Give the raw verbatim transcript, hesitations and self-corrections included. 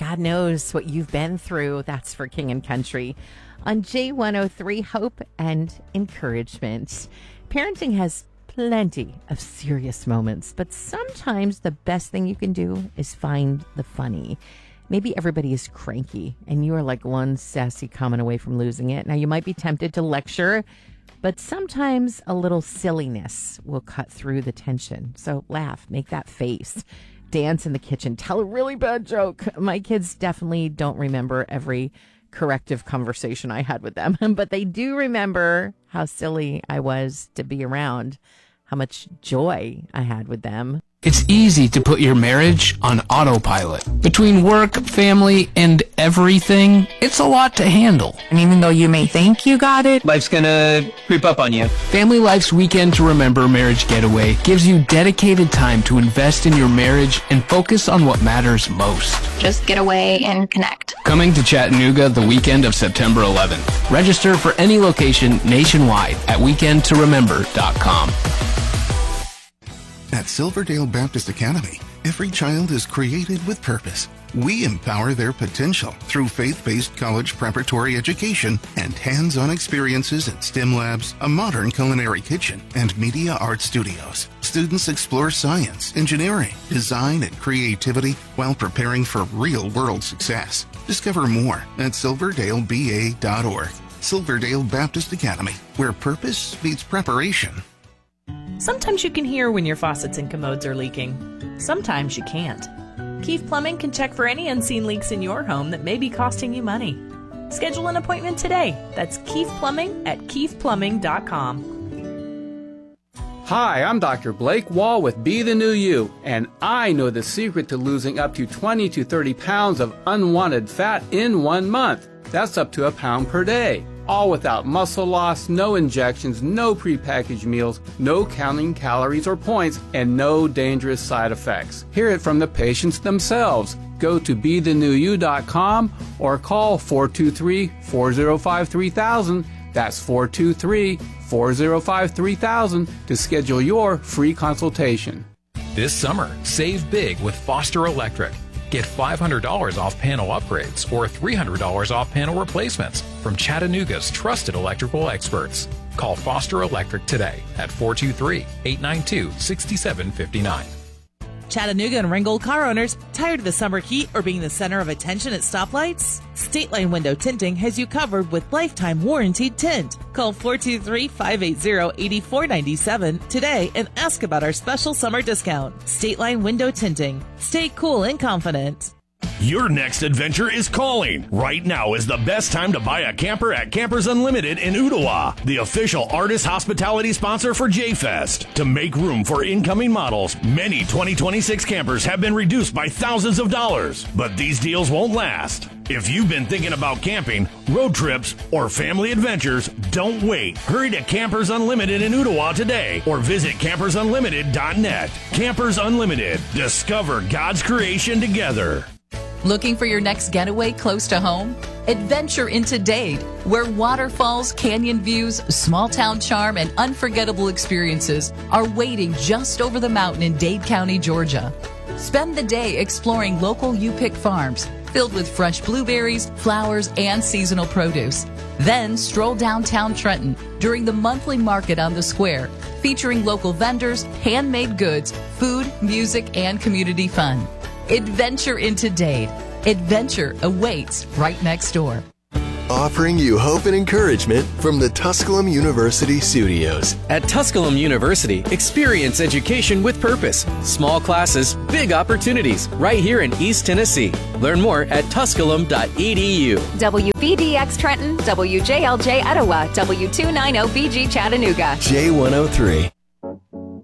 God knows what you've been through. That's for King and Country. On J one oh three, hope and encouragement. Parenting has plenty of serious moments, but sometimes the best thing you can do is find the funny. Maybe everybody is cranky and you are like one sassy comment away from losing it. Now, you might be tempted to lecture, but sometimes a little silliness will cut through the tension. So laugh, make that face, dance in the kitchen, tell a really bad joke. My kids definitely don't remember every corrective conversation I had with them, but they do remember how silly I was to be around, how much joy I had with them. It's easy to put your marriage on autopilot. Between work, family, and everything, it's a lot to handle. And even though you may think you got it, life's gonna creep up on you. Family Life's Weekend to Remember Marriage Getaway gives you dedicated time to invest in your marriage and focus on what matters most. Just get away and connect. Coming to Chattanooga the weekend of September eleventh. Register for any location nationwide at weekend to remember dot com. At Silverdale Baptist Academy, every child is created with purpose. We empower their potential through faith-based college preparatory education and hands-on experiences in STEM labs, a modern culinary kitchen, and media art studios. Students explore science, engineering, design, and creativity while preparing for real-world success. Discover more at silverdale b a dot org. Silverdale Baptist Academy, where purpose meets preparation. Sometimes you can hear when your faucets and commodes are leaking. Sometimes you can't. Keefe Plumbing can check for any unseen leaks in your home that may be costing you money. Schedule an appointment today. That's Keefe Plumbing at keefe plumbing dot com. Hi, I'm Doctor Blake Wall with Be the New You, and I know the secret to losing up to twenty to thirty pounds of unwanted fat in one month. That's up to a pound per day. All without muscle loss, no injections, no prepackaged meals, no counting calories or points, and no dangerous side effects. Hear it from the patients themselves. Go to be the new you dot com or call four two three, four zero five, three thousand. That's four two three, four zero five, three thousand to schedule your free consultation. This summer, save big with Foster Electric. Get five hundred dollars off panel upgrades or three hundred dollars off panel replacements from Chattanooga's trusted electrical experts. Call Foster Electric today at four two three, eight nine two, six seven five nine. Chattanooga and Ringgold car owners, tired of the summer heat or being the center of attention at stoplights? State Line Window Tinting has you covered with lifetime warranted tint. Call four two three, five eight zero, eight four nine seven today and ask about our special summer discount. State Line Window Tinting. Stay cool and confident. Your next adventure is calling. Right now is the best time to buy a camper at Campers Unlimited in Ooltewah, the official artist hospitality sponsor for J-Fest. To make room for incoming models, many twenty twenty-six campers have been reduced by thousands of dollars. But these deals won't last. If you've been thinking about camping, road trips, or family adventures, don't wait. Hurry to Campers Unlimited in Ooltewah today or visit campers unlimited dot net. Campers Unlimited. Discover God's creation together. Looking for your next getaway close to home? Adventure into Dade, where waterfalls, canyon views, small town charm, and unforgettable experiences are waiting just over the mountain in Dade County, Georgia. Spend the day exploring local U-Pick farms filled with fresh blueberries, flowers, and seasonal produce. Then stroll downtown Trenton during the monthly market on the square, featuring local vendors, handmade goods, food, music, and community fun. Adventure into Dade. Adventure awaits right next door. Offering you hope and encouragement from the Tusculum University studios. At Tusculum University, experience education with purpose. Small classes, big opportunities, right here in East Tennessee. Learn more at tusculum dot e d u. W B D X Trenton, W J L J Etowah, W two ninety B G Chattanooga. J one oh three.